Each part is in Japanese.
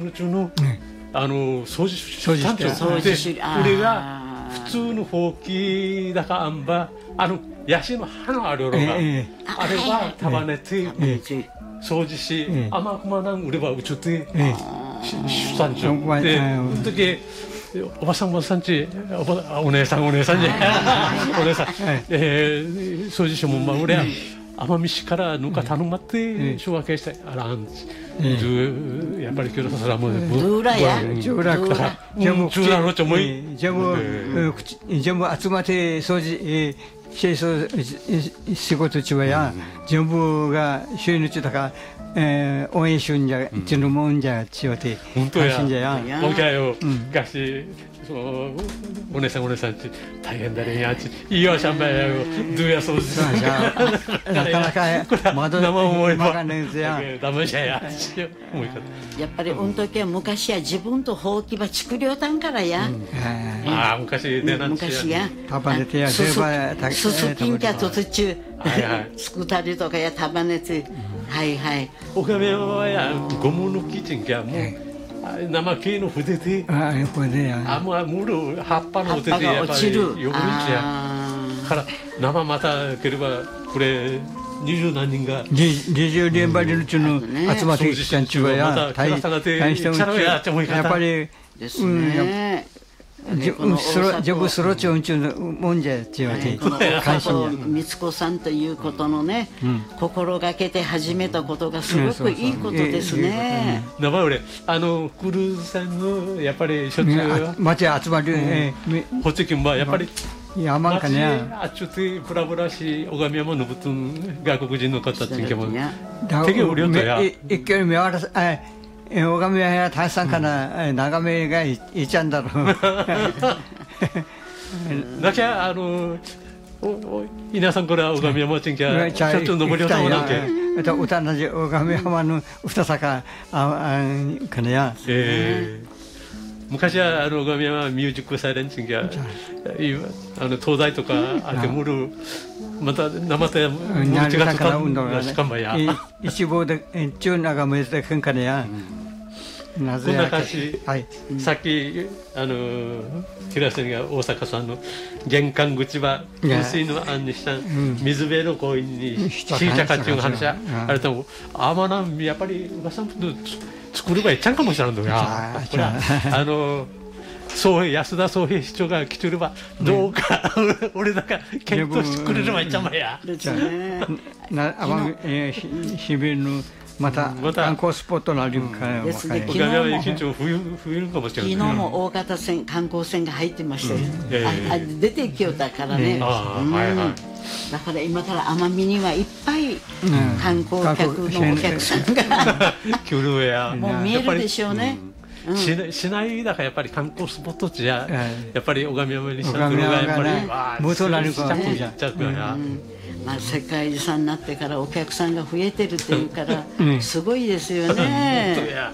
の中の掃除担当で、俺が普通のほうきだかあんばヤシの葉のあるのがあれば束ねて掃除し甘くまなん売ればうちで出産中でその時おばさんおばさんちお姉さんじゃないお姉さん掃除してもまあ俺は奄美市からぬか頼まって小学校してあらんやっぱり今日のさらもドゥラやドゥラのちょもい全部集まって掃除清掃仕事中や全部が収入中だから応援しゅんじゃちのもんじゃちよて本当やもうかよ昔お姉さんち大変だねやちいいよしゃんばやよドゥや掃除なかなか窓生思いばがねんぜやダメじゃややっぱりうん時は昔は自分とほうきば作りょうたんからや昔ねなん昔や束ねてやすすきんじゃとつちゅう作ったりとかや束ねてはいはいおかめはやゴムのキッチンがもう生系の筆でもうむる葉っぱの筆でやっぱり汚れちゃうから生またければこれ20何人が 20年ばりのちの集まってきたんちゅうはや大してもやっぱりですね自分そろちょんちゅうのもんじゃちゅうわけ関心光子さんということのね心がけて始めたことがすごくいいことですね。 名前俺クルーさんのやっぱりしょっちゅう町集まるほっちきんばやっぱり山んかねあっちゅうてブラブラし拝み山のぶつん外国人の方ってんけも手が売りよったや一挙に見渡す大神は大さんから眺めがいいちゃんだろう。 だけ稲さんから大神山ちんきゃしょっちゅう登りよったもんなんけ。 歌なじ大神山の二坂かねや。 昔は大神山ミュージックサイレンチンきゃ東大とかあけむるまた生田やむるちがつかんしかんばや。 一望で中長めでくんかねや。 こんな感じ、さっき平瀬が大阪さんの玄関口は噴水の案にした水辺の公園にしいちゃかっちゅう話はあれともあまなやっぱりおばさんと作ればいっちゃんかもしれんのやこれ安田宗平市長が来てればどうか俺だから検討してくれればいっちゃんまや日々のまた観光スポットのあるかですね。昨日も大型船観光船が入ってましたよ。出てきよったからね。だから今から奄美にはいっぱい観光客のお客さんがもう見えるでしょうね。 市内だからやっぱり観光スポット地ややっぱり小神山にしたのがやっぱり元なるかね。 世界遺産になってからお客さんが増えてるっていうからすごいですよね。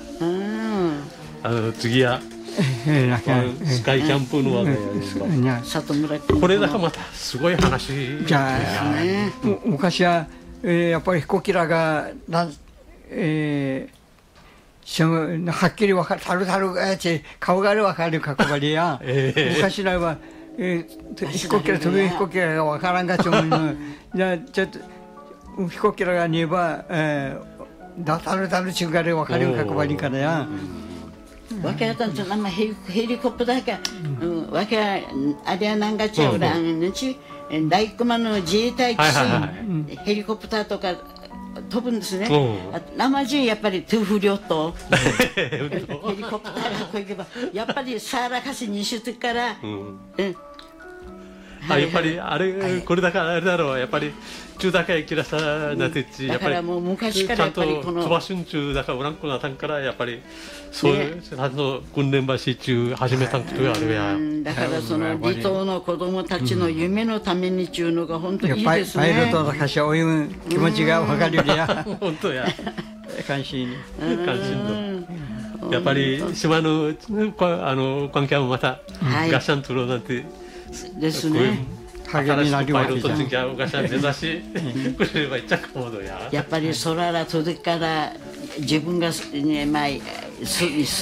次はスカイキャンプの話題ですか。 里村君これだからまたすごい話じゃあ昔はやっぱり飛行機らがはっきり分かるタルタルが顔が分かるかこばりや昔らは飛行機ら飛び飛行機らが分からんがちょものじゃあちょっと飛行機らがねばタルタルちゅうがで分かるかこばりからやわけあったんちゃうヘリコプターかわけあれはなんかちゃうら大熊の自衛隊機ヘリコプターとか飛ぶんですね。生中やっぱりトゥーフリョットヘリコプターがこう行けばやっぱりサーラカシ2種から、 やっぱりあれこれだからあれだろうやっぱり中だけきらさなてちやっぱりもう昔からやっぱりこの飛ばしん中だからおらんこなたんからやっぱりそういう訓練場所中始めたんことがあるや。 だからその離島の子供たちの夢のためにちゅうのが本当にいいですね。 パイロットとかしおいう気持ちが分かるよりや。 本当や。 関心に。 関心の。やっぱり島の関係もまたガッシャントロなんて。 ですね。 励みなりわけじゃん。 やっぱり空ら届から自分がね